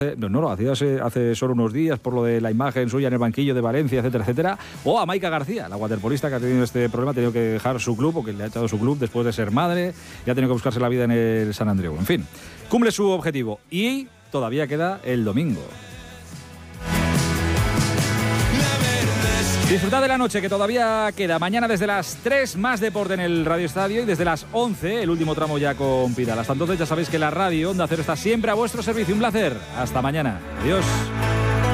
No lo hacía hace solo unos días por lo de la imagen suya en el banquillo de Valencia, etcétera, etcétera. O a Maika García, la waterpolista que ha tenido este problema, ha tenido que dejar su club, o que le ha echado su club después de ser madre, y ha tenido que buscarse la vida en el Sant Andreu. En fin, cumple su objetivo y todavía queda el domingo. Disfrutad de la noche que todavía queda. Mañana desde las 3 más deporte en el Radio Estadio y desde las 11 el último tramo ya con Pidal. Hasta entonces ya sabéis que la radio Onda Cero está siempre a vuestro servicio. Un placer. Hasta mañana. Adiós.